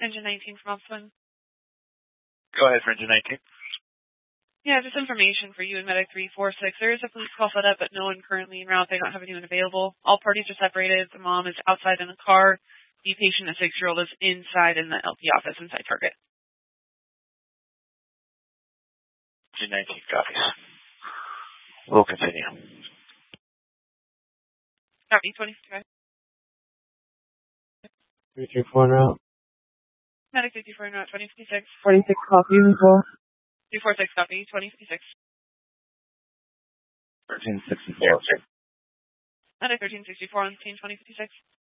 Engine 19 from Opswing. Go ahead for Engine 19. Yeah, just information for you and Medic 346. There is a police call set up, but no one currently en route. They don't have anyone available. All parties are separated. The mom is outside in the car. The patient, a 6-year-old, is inside in the LP office inside Target. Engine 19 copies. We'll continue. Copy, 25. 334 en route. Medic 54 en route, 2056. 46 copy, visual. 346 copy, 2056. 1364. Medic 1364 on scene, 2056.